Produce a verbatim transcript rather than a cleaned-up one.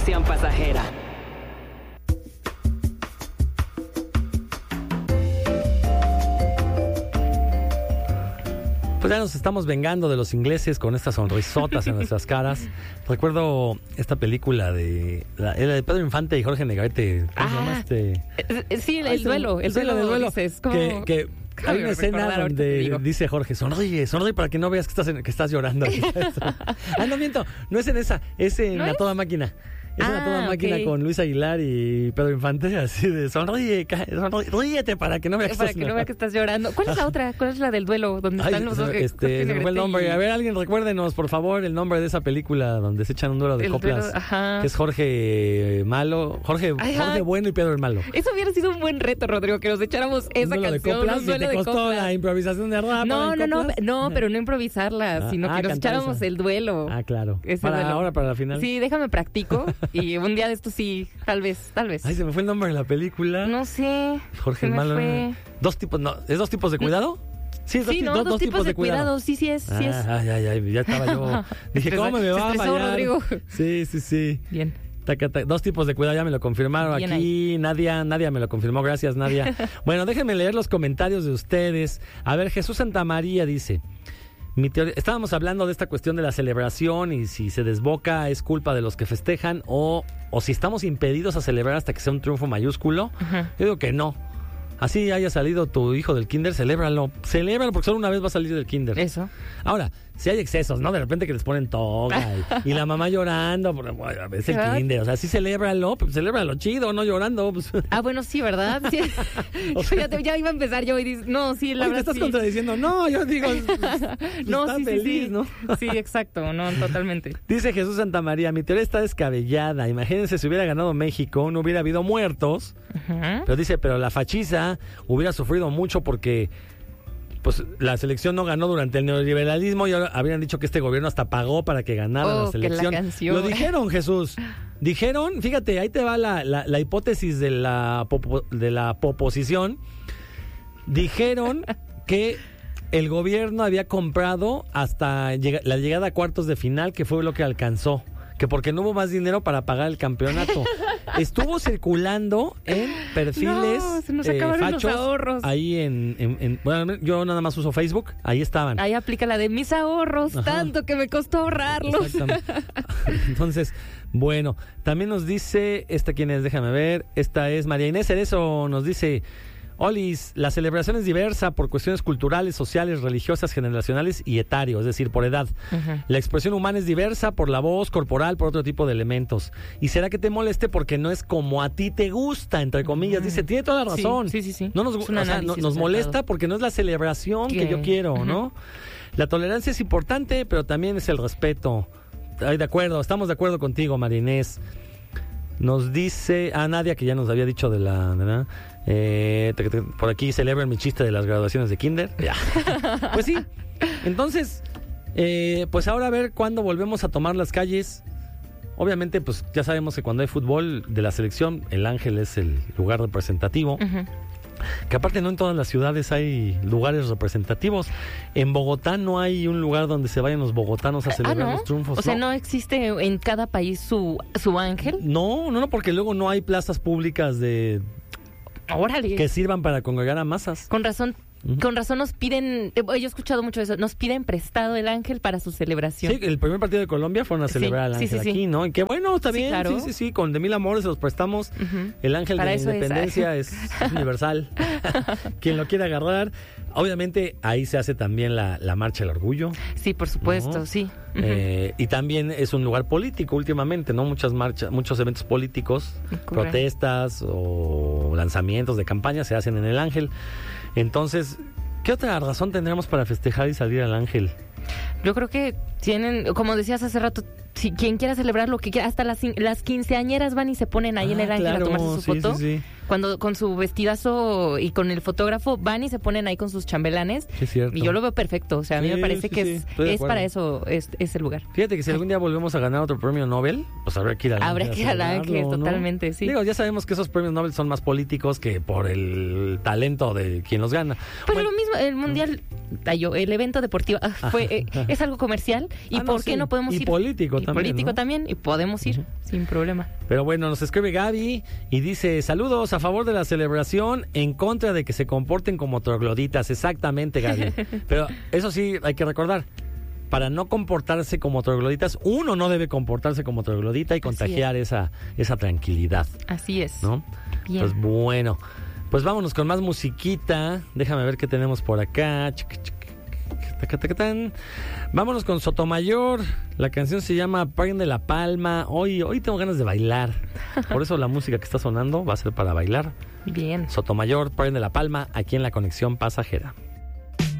Sección pasajera. Pues ya nos estamos vengando de los ingleses con estas sonrisotas en nuestras caras. Recuerdo esta película de la, era de Pedro Infante y Jorge Negrete. ¿Cómo se llama este? Sí, el, el duelo, el sí, duelo del duelo. Dices, como... Que, que hay una escena donde dice Jorge, sonríe, sonríe para que no veas que estás, en, que estás llorando. Ah, no miento, no es en esa, es en ¿No A es? Toda Máquina. Es una ah, toda máquina okay. con Luis Aguilar y Pedro Infante, así de sonríe, sonríe, ríete para que no veas que, para que no vea que estás llorando. ¿Cuál es la otra? ¿Cuál es la del duelo? Donde Ay, están los dos. Este, se me fue el nombre. A ver, alguien recuérdenos, por favor, el nombre de esa película donde se echan un duelo de el coplas. Duelo, ajá. Que es Jorge Malo, Jorge, Jorge Bueno y Pedro el Malo. Eso hubiera sido un buen reto, Rodrigo, que nos echáramos esa un canción. De coplas, un duelo y te de costó coplas. La improvisación de rap. No, no, no, no, pero no improvisarla, ah, sino ah, que nos echáramos esa. El duelo. Ah, claro. Ese para duelo. Ahora, para la final. Sí, déjame practico y un día de esto sí, tal vez, tal vez. Ay, se me fue el nombre de la película. No sé. Jorge el Malo. Fue. Dos tipos, no, ¿es dos tipos de cuidado? Sí, dos, sí no, dos, dos tipos, tipos de, de cuidado. cuidado. Sí, sí es, sí es. Ay, ay, ay, ya estaba yo. Dije, ¿cómo me va a fallar? Rodrigo. Sí, sí, sí. Bien. Taca, taca. Dos tipos de cuidado, ya me lo confirmaron. Bien aquí. Ahí. Nadia, Nadia me lo confirmó. Gracias, Nadia. Bueno, déjenme leer los comentarios de ustedes. A ver, Jesús Santamaría dice... Mi teoría, estábamos hablando de esta cuestión de la celebración y si se desboca es culpa de los que festejan o, o si estamos impedidos a celebrar hasta que sea un triunfo mayúsculo. Uh-huh. Yo digo que no. Así haya salido tu hijo del kinder, celébralo. Celébralo porque solo una vez va a salir del kinder. Eso. Ahora, si hay excesos, ¿no? De repente que les ponen toga y, y la mamá llorando. Bueno, es el kinder. O sea, sí celébralo, pues celébralo chido, no llorando. Pues. Ah, bueno, sí, ¿verdad? Sí. O sea, ya, te, ya iba a empezar yo y dices, no, sí, la Oye, verdad te estás sí. contradiciendo. No, yo digo, pues, no, está sí, feliz, sí, sí. ¿no? Sí, exacto, no, totalmente. Dice Jesús Santamaría, mi teoría está descabellada. Imagínense si hubiera ganado México, no hubiera habido muertos. Uh-huh. Pero dice, pero la fachiza hubiera sufrido mucho porque pues la selección no ganó durante el neoliberalismo y ahora habrían dicho que este gobierno hasta pagó para que ganara oh, la selección. La Lo dijeron, Jesús. Dijeron, fíjate, ahí te va la, la, la hipótesis de la, popo, de la poposición. Dijeron que el gobierno había comprado hasta lleg- la llegada a cuartos de final, que fue lo que alcanzó. Que porque no hubo más dinero para pagar el campeonato. Estuvo circulando en perfiles no, se nos eh, fachos los ahorros. Ahí en, en, en... Bueno, yo nada más uso Facebook. Ahí estaban. Ahí aplica la de mis ahorros, ajá, tanto que me costó ahorrarlos. Exactamente. Entonces, bueno, también nos dice... Esta quién es, déjame ver. Esta es María Inés Cerezo. Nos dice... Olis, la celebración es diversa por cuestiones culturales, sociales, religiosas, generacionales y etario, es decir, por edad. Uh-huh. La expresión humana es diversa por la voz corporal, por otro tipo de elementos. ¿Y será que te moleste porque no es como a ti te gusta, entre comillas? Uh-huh. Dice, tiene toda la razón. Sí, sí, sí. sí. No nos, o sea, no, nos molesta porque no es la celebración ¿Qué? que yo quiero, uh-huh. ¿no? La tolerancia es importante, pero también es el respeto. Ay, de acuerdo, estamos de acuerdo contigo, María Inés. Nos dice a ah, Nadia, que ya nos había dicho de la... ¿verdad? Eh, te, te, por aquí celebran mi chiste de las graduaciones de kinder. Ya. Pues sí. Entonces, eh, pues ahora a ver cuándo volvemos a tomar las calles. Obviamente, pues ya sabemos que cuando hay fútbol de la selección, el Ángel es el lugar representativo. Uh-huh. Que aparte no en todas las ciudades hay lugares representativos. En Bogotá no hay un lugar donde se vayan los bogotanos a celebrar ah, ¿no? los triunfos. O sea, ¿no existe en cada país su, su ángel? No, no, no, porque luego no hay plazas públicas de... Órale. Que sirvan para congregar a masas. Con razón. Uh-huh. Con razón nos piden, yo he escuchado mucho eso, nos piden prestado el ángel para su celebración. Sí, el primer partido de Colombia fueron a celebrar sí, al ángel sí, sí, aquí, sí. ¿no? Y qué bueno, está bien, sí, claro. sí, sí, sí, con de mil amores los prestamos. Uh-huh. El ángel para de la independencia es, es universal. Quien lo quiera agarrar. Obviamente ahí se hace también la, la marcha del orgullo. Sí, por supuesto, ¿no? sí. Uh-huh. Eh, y también es un lugar político últimamente, ¿no? Muchas marchas, muchos eventos políticos, Ocurre. protestas o lanzamientos de campaña se hacen en el ángel. Entonces, ¿qué otra razón tendremos para festejar y salir al ángel? Yo creo que tienen, como decías hace rato, si quien quiera celebrar lo que quiera, hasta las, las quinceañeras van y se ponen ahí ah, en el ángel claro, a tomarse su sí, foto. Sí, sí. Cuando con su vestidazo y con el fotógrafo van y se ponen ahí con sus chambelanes. Sí, cierto. Y yo lo veo perfecto. O sea, a mí sí, me parece sí, que sí, es, es para eso es, es el lugar. Fíjate que si algún día volvemos a ganar otro premio Nobel, pues habrá que ir al ángel. Habrá que ir al ángel, totalmente, ¿no? sí. Digo, ya sabemos que esos premios Nobel son más políticos que por el talento de quien los gana. Pero bueno, lo mismo el mundial, yo, el evento deportivo fue eh, es algo comercial y ah, no, ¿por qué sí. no podemos y ir? Político y también, político ¿no? también y podemos ir uh-huh. sin problema. Pero bueno, nos escribe Gaby y dice, saludos a favor de la celebración, en contra de que se comporten como trogloditas. Exactamente, Gaby. Pero eso sí, hay que recordar, para no comportarse como trogloditas, uno no debe comportarse como troglodita y contagiar esa, esa tranquilidad. Así es. ¿No? Bien. Pues bueno, pues vámonos con más musiquita. Déjame ver qué tenemos por acá. Vámonos con Sotomayor. La canción se llama Paguen de la Palma. Hoy, hoy tengo ganas de bailar. Por eso la música que está sonando va a ser para bailar. Bien. Sotomayor, Paguen de la Palma, aquí en La Conexión Pasajera.